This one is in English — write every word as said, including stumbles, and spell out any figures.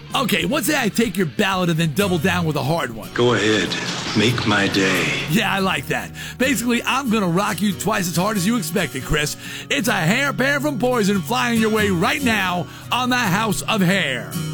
Okay, what say I take your ballad and then double down with a hard one? Go ahead. Make my day. Yeah, I like that. Basically, I'm gonna rock you twice as hard as you expected, Chris. It's a hairpin from Poison flying your way right now on the House of Hair.